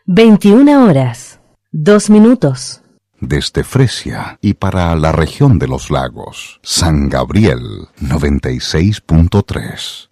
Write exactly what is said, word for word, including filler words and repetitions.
veintiuna horas, dos minutos. Desde Fresia y para la región de los lagos, San Gabriel noventa y seis punto tres.